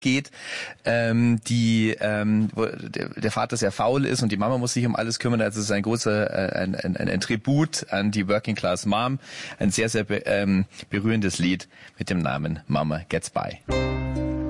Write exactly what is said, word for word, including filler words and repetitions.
geht, ähm, die ähm, wo der, der Vater sehr faul ist und die Mama muss sich um alles kümmern. Also es ist ein großer äh, ein, ein, ein Tribut an die Working Class Mom, ein sehr sehr be, ähm, berührendes Lied mit dem Namen Mama Gets By.